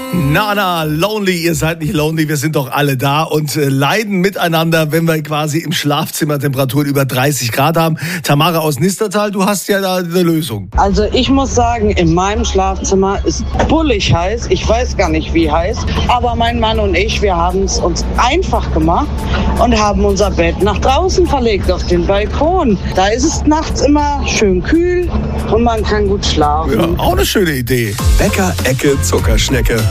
Na, lonely, ihr seid nicht lonely, wir sind doch alle da und leiden miteinander, wenn wir quasi im Schlafzimmer Temperaturen über 30 Grad haben. Tamara aus Nistertal, du hast ja da eine Lösung. Also ich muss sagen, in meinem Schlafzimmer ist bullig heiß. Ich weiß gar nicht, wie heiß. Aber mein Mann und ich, wir haben es uns einfach gemacht und haben unser Bett nach draußen verlegt, auf den Balkon. Da ist es nachts immer schön kühl und man kann gut schlafen. Ja, auch eine schöne Idee. Bäcker-Ecke Zuckerschnecke.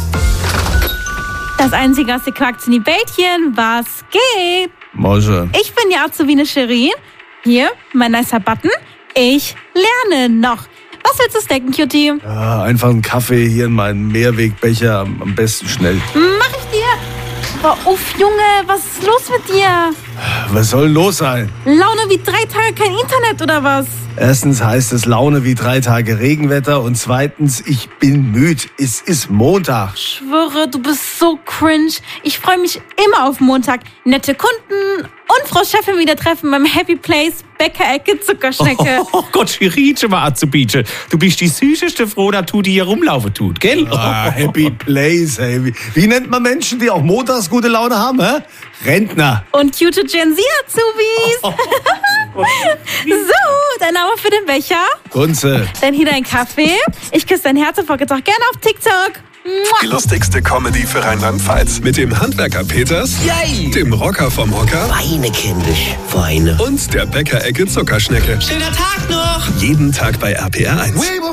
Das einzigste Quackzini-Bällchen, was geht? Mosche. Ich bin die Azubine Shirin. Hier, mein nicer Button. Ich lerne noch. Was willst du snacken, Cutie? Ja, einfach einen Kaffee hier in meinen Mehrwegbecher, am besten schnell. Mach ich dir. Aber uff, Junge, was ist los mit dir? Was soll denn los sein? Laune wie 3 Tage kein Internet oder was? Erstens heißt es Laune wie 3 Tage Regenwetter und zweitens, ich bin müde. Es ist Montag. Schwöre, du bist so cringe. Ich freue mich immer auf Montag. Nette Kunden und Frau Chefin wieder treffen beim Happy Place Bäcker-Ecke Zuckerschnecke. Oh Gott, Shirinchen mal Azubine. Du bist die süßeste Frau, dass du die hier rumlaufen tut, gell? Ah, Happy Place, hey. Wie nennt man Menschen, die auch montags gute Laune haben, hä? Rentner. Und cute Gen Z-Azubis. So, dein Name für den Becher. Kunze. Dann hier dein Kaffee. Ich küsse dein Herz und folge doch gerne auf TikTok. Die lustigste Comedy für Rheinland-Pfalz. Mit dem Handwerker Peters, Yay! dem Rocker vom Hocker Weine, kindisch, weine. und der Bäcker-Ecke Zuckerschnecke. Schöner Tag noch! Jeden Tag bei RPR 1.